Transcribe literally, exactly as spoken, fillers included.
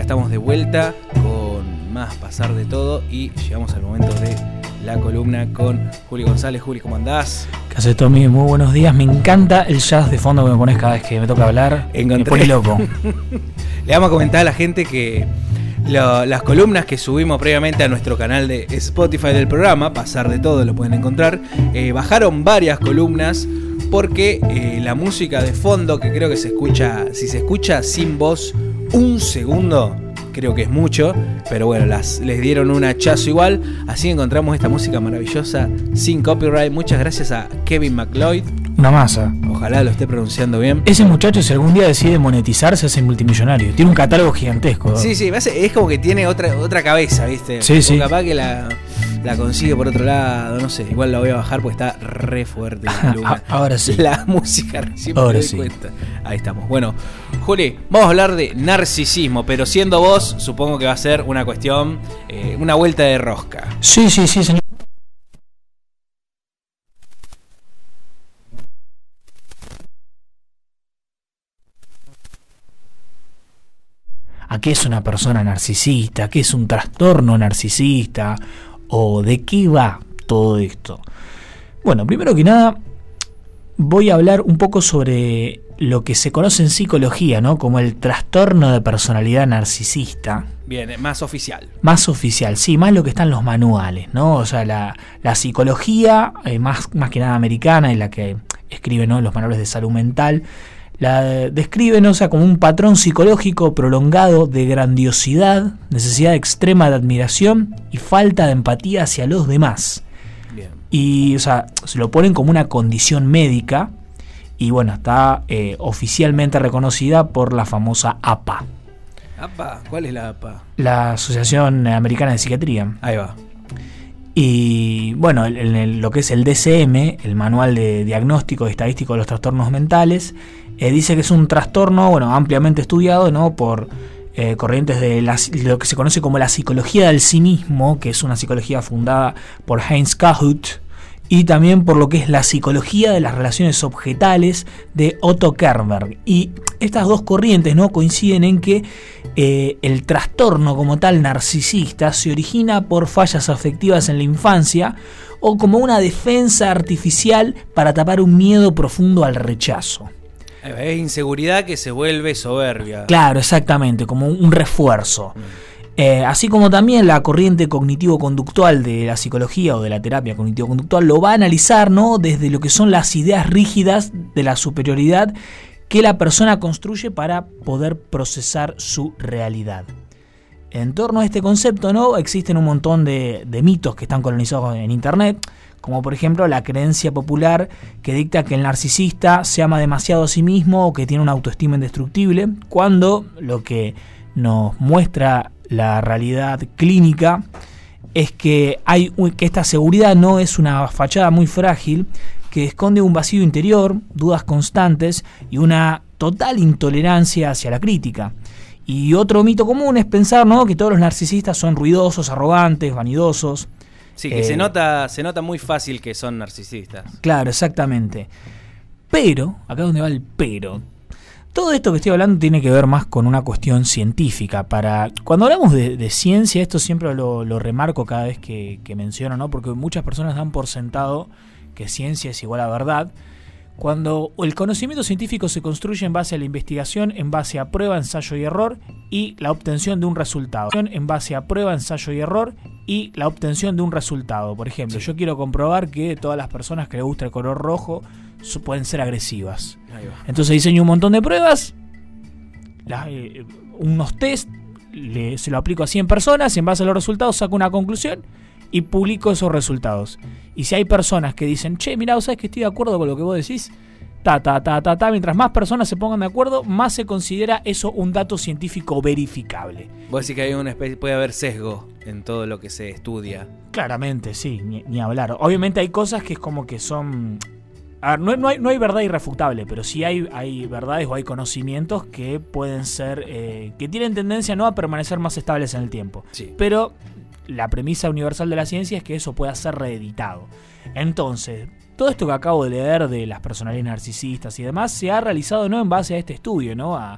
estamos de vuelta con más Pasar de Todo y llegamos al momento de la columna con Juli González. Juli, ¿cómo andás? ¿Qué haces, Tommy? Muy buenos días. Me encanta el jazz de fondo que me pones cada vez que me toca hablar. Encontré. Me pone loco. Le vamos a comentar a la gente que lo, las columnas que subimos previamente a nuestro canal de Spotify del programa, Pasar de Todo, lo pueden encontrar, eh, bajaron varias columnas porque eh, la música de fondo, que creo que se escucha, si se escucha sin voz un segundo, creo que es mucho, pero bueno, las, les dieron un hachazo igual, así encontramos esta música maravillosa sin copyright. Muchas gracias a Kevin MacLeod. Una masa. Ojalá lo esté pronunciando bien. Ese muchacho, si algún día decide monetizar, se hace multimillonario. Tiene un catálogo gigantesco. Sí, sí, es como que tiene otra, otra cabeza, ¿viste? Sí, sí. Capaz que la, la consigue por otro lado, no sé. Igual la voy a bajar porque está re fuerte la columna. Ahora sí. La música recién Ahora me doy sí. cuenta. Ahí estamos. Bueno, Juli, vamos a hablar de narcisismo, pero siendo vos, supongo que va a ser una cuestión, eh, una vuelta de rosca. Sí, sí, sí, señor. ¿A qué es una persona narcisista? ¿Qué es un trastorno narcisista? ¿O de qué va todo esto? Bueno, primero que nada, voy a hablar un poco sobre lo que se conoce en psicología, ¿no? Como el trastorno de personalidad narcisista. Bien, más oficial. Más oficial, sí, más lo que está en los manuales, ¿no? O sea, la, la psicología, eh, más, más que nada americana, y la que escribe, ¿no?, los manuales de salud mental, la describen, o sea, como un patrón psicológico prolongado de grandiosidad, necesidad extrema de admiración y falta de empatía hacia los demás. Bien. Y, o sea, se lo ponen como una condición médica y, bueno, está eh, oficialmente reconocida por la famosa A P A. ¿A P A? ¿Cuál es la A P A? La Asociación Americana de Psiquiatría. Ahí va. Y bueno, en el, el, lo que es el D S M, el Manual de Diagnóstico y Estadístico de los Trastornos Mentales, eh, dice que es un trastorno, bueno, ampliamente estudiado, ¿no?, por eh, corrientes de la, lo que se conoce como la psicología del sí mismo, que es una psicología fundada por Heinz Kohut, y también por lo que es la psicología de las relaciones objetales de Otto Kernberg. Y estas dos corrientes, ¿no?, coinciden en que eh, el trastorno como tal narcisista se origina por fallas afectivas en la infancia o como una defensa artificial para tapar un miedo profundo al rechazo. Es inseguridad que se vuelve soberbia. Claro, exactamente, como un refuerzo. Mm. Eh, así como también la corriente cognitivo-conductual de la psicología o de la terapia cognitivo-conductual lo va a analizar, ¿no?, desde lo que son las ideas rígidas de la superioridad que la persona construye para poder procesar su realidad. En torno a este concepto, ¿no?, existen un montón de, de mitos que están colonizados en internet, como por ejemplo la creencia popular que dicta que el narcisista se ama demasiado a sí mismo o que tiene una autoestima indestructible, cuando lo que nos muestra la realidad clínica es que hay que esta seguridad no es una fachada muy frágil que esconde un vacío interior, dudas constantes y una total intolerancia hacia la crítica. Y otro mito común es pensar, ¿no?, que todos los narcisistas son ruidosos, arrogantes, vanidosos. Sí, que eh, se nota se nota muy fácil que son narcisistas. Claro, exactamente. Pero, acá es donde va el pero. Todo esto que estoy hablando tiene que ver más con una cuestión científica. Para cuando hablamos de, de ciencia, esto siempre lo, lo remarco cada vez que, que menciono, ¿no?, porque muchas personas dan por sentado que ciencia es igual a verdad. Cuando el conocimiento científico se construye en base a la investigación, en base a prueba, ensayo y error y la obtención de un resultado. En base a prueba, ensayo y error y la obtención de un resultado. Por ejemplo, sí. Yo quiero comprobar que todas las personas que les gusta el color rojo pueden ser agresivas. Entonces diseño un montón de pruebas, las, eh, unos test, le, se lo aplico a cien personas y en base a los resultados saco una conclusión y publico esos resultados. Y si hay personas que dicen, che, mirá, ¿sabes que estoy de acuerdo con lo que vos decís? Ta, ta, ta, ta, ta. Mientras más personas se pongan de acuerdo, más se considera eso un dato científico verificable. Vos decís que hay una especie, puede haber sesgo en todo lo que se estudia. Claramente, sí, ni, ni hablar. Obviamente hay cosas que es como que son... A ver, no, no, hay, no hay verdad irrefutable, pero sí hay, hay verdades o hay conocimientos que pueden ser... Eh, que tienen tendencia no a permanecer más estables en el tiempo. Sí. Pero la premisa universal de la ciencia es que eso pueda ser reeditado. Entonces, todo esto que acabo de leer de las personalidades narcisistas y demás se ha realizado no en base a este estudio, ¿no? A,